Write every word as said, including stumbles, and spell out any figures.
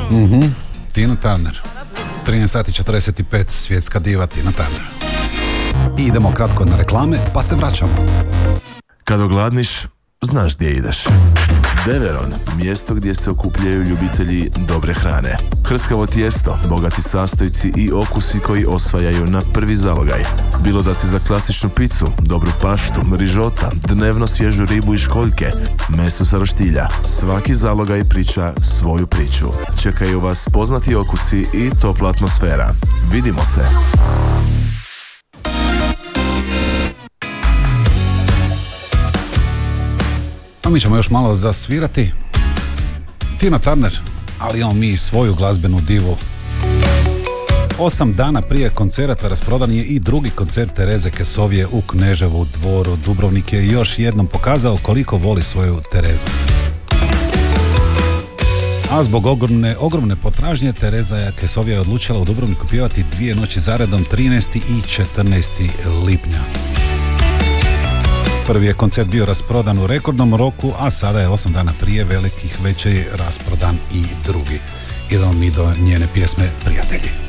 Mm-hmm. Tina Turner. trinaest sati četrdeset pet, svjetska diva Tina Turner. I idemo kratko na reklame, pa se vraćamo. Kad ogladniš, znaš gdje ideš. Deveron, mjesto gdje se okupljaju ljubitelji dobre hrane. Hrskavo tijesto, bogati sastojci i okusi koji osvajaju na prvi zalogaj. Bilo da si za klasičnu picu, dobru paštu, rižota, dnevno svježu ribu i školjke, meso sa roštilja, svaki zalogaj priča svoju priču. Čekaju vas poznati okusi i topla atmosfera. Vidimo se! A mi ćemo još malo zasvirati. Tina Turner, ali imamo mi svoju glazbenu divu. Osam dana prije koncerata rasprodan je i drugi koncert Tereze Kesovije u Kneževu dvoru. Dubrovnik je još jednom pokazao koliko voli svoju Terezu. A zbog ogromne, ogromne potražnje Tereza Kesovija je odlučila u Dubrovniku pjevati dvije noći zaredom trinaesti i četrnaesti lipnja. Prvi je koncert bio rasprodan u rekordnom roku, a sada je osam dana prije velikih večeri rasprodan i drugi. Idemo mi do njene pjesme Prijatelji.